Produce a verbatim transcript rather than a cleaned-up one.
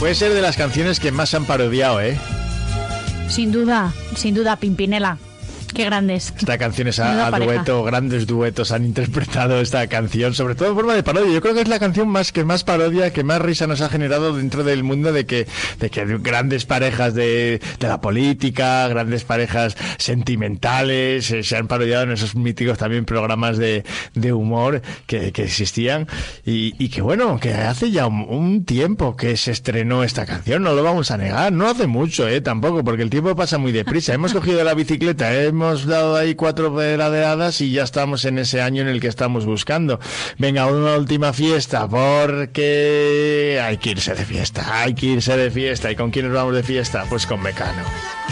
Puede ser de las canciones que más han parodiado, ¿eh? Sin duda, sin duda, Pimpinela. Qué grandes. Esta canción es a, a dueto, grandes duetos han interpretado esta canción, sobre todo en forma de parodia. Yo creo que es la canción más que más parodia, que más risa nos ha generado dentro del mundo de que, de que grandes parejas de, de la política, grandes parejas sentimentales, eh, se han parodiado en esos míticos también programas de, de humor que, que existían. Y, y que bueno, que hace ya un, un tiempo que se estrenó esta canción, no lo vamos a negar, no hace mucho, eh, tampoco, porque el tiempo pasa muy deprisa. Hemos cogido la bicicleta, eh, hemos Hemos dado ahí cuatro pedaleadas y ya estamos en ese año en el que estamos buscando. Venga, una última fiesta, porque hay que irse de fiesta, hay que irse de fiesta. ¿Y con quién nos vamos de fiesta? Pues con Mecano.